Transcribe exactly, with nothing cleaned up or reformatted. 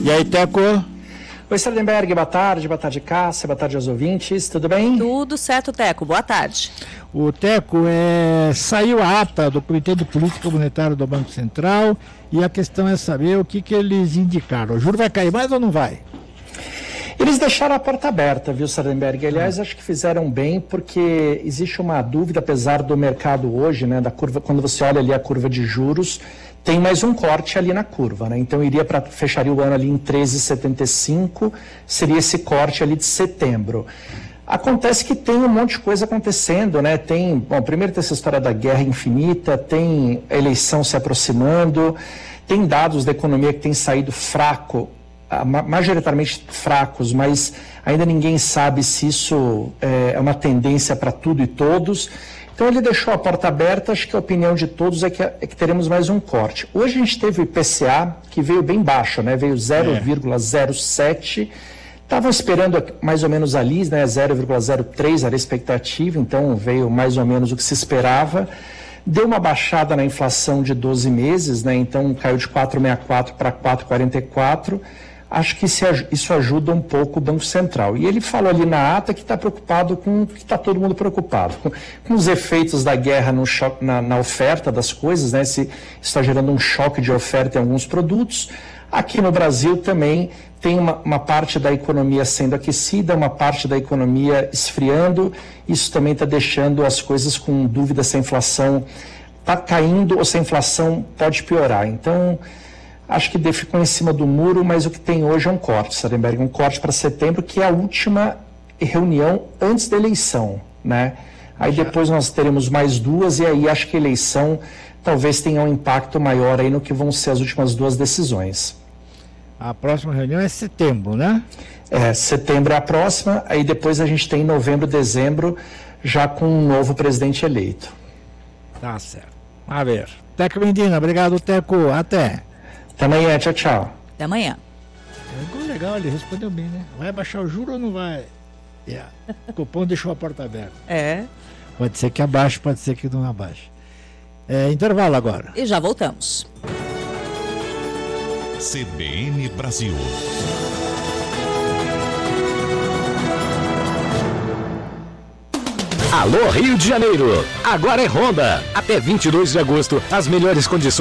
E aí, Teco? Oi, Sardenberg, boa tarde, boa tarde, Cássia, boa tarde aos ouvintes, tudo bem? Tudo certo, Teco, boa tarde. O Teco, é, saiu a ata do Comitê de Política Monetária do Banco Central e a questão é saber o que, que eles indicaram. O juro vai cair mais ou não vai? Eles deixaram a porta aberta, viu, Sardenberg? Aliás, acho que fizeram bem, porque existe uma dúvida, apesar do mercado hoje, né, da curva, quando você olha ali a curva de juros, tem mais um corte ali na curva, né? Então iria para fecharia o ano ali em treze vírgula setenta e cinco, seria esse corte ali de setembro. Acontece que tem um monte de coisa acontecendo, né? Tem, bom, primeiro tem essa história da guerra infinita, tem a eleição se aproximando, tem dados da economia que têm saído fraco, majoritariamente fracos, mas ainda ninguém sabe se isso é uma tendência para tudo e todos. Então ele deixou a porta aberta, acho que a opinião de todos é que, é que teremos mais um corte. Hoje a gente teve o I P C A, que veio bem baixo, né? Veio zero vírgula zero sete, estavam esperando mais ou menos ali, né? zero vírgula zero três era a expectativa, então veio mais ou menos o que se esperava. Deu uma baixada na inflação de doze meses, né? Então caiu de quatro vírgula sessenta e quatro para quatro vírgula quarenta e quatro. Acho que isso ajuda um pouco o Banco Central. E ele falou ali na ata que está preocupado com, que está todo mundo preocupado, com, com os efeitos da guerra no choque, na, na oferta das coisas, né? Se está gerando um choque de oferta em alguns produtos. Aqui no Brasil também tem uma, uma parte da economia sendo aquecida, uma parte da economia esfriando. Isso também está deixando as coisas com dúvida se a inflação está caindo ou se a inflação pode piorar. Então, acho que ficou em cima do muro, mas o que tem hoje é um corte, Sardenberg, um corte para setembro, que é a última reunião antes da eleição, né? Aí depois nós teremos mais duas e aí acho que a eleição talvez tenha um impacto maior aí no que vão ser as últimas duas decisões. A próxima reunião é setembro, né? É, setembro é a próxima, aí depois a gente tem novembro, dezembro, já com um novo presidente eleito. Tá certo. A ver. Teco Medina, obrigado, Teco. Até. Até amanhã, tchau, tchau. Até amanhã. Ficou legal, ele respondeu bem, né? Vai baixar o juro ou não vai? Yeah. O cupom deixou a porta aberta. É. Pode ser que abaixe, pode ser que não abaixe. É, intervalo agora. E já voltamos. C B N Brasil. Alô, Rio de Janeiro. Agora é Honda. Até vinte e dois de agosto, as melhores condições